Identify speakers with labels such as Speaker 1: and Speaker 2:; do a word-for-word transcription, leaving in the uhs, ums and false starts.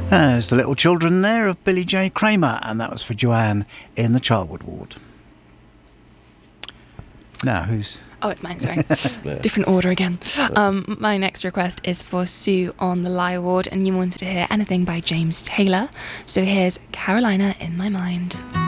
Speaker 1: There's the little children there of Billy J. Kramer, and that was for Joanne in the Childwood ward. Now, who's...
Speaker 2: Oh, it's mine, sorry. Different order again. Um, my next request is for Sue on the Lyre ward, and you wanted to hear anything by James Taylor. So here's Carolina in My Mind.